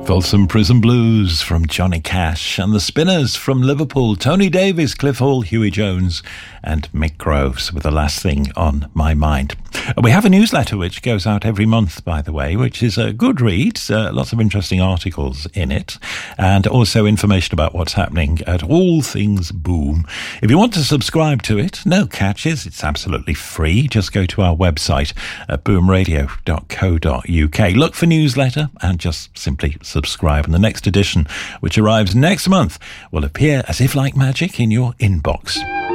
Folsom Prison Blues from Johnny Cash, and the Spinners from Liverpool, Tony Davis, Cliff Hall, Huey Jones and Mick Groves with The Last Thing on My Mind. We have a newsletter which goes out every month, by the way, which is a good read, lots of interesting articles in it, and also information about what's happening at All Things Boom. If you want to subscribe to it, no catches, it's absolutely free. Just go to our website at boomradio.co.uk. Look for newsletter and just simply subscribe. And the next edition, which arrives next month, will appear as if like magic in your inbox.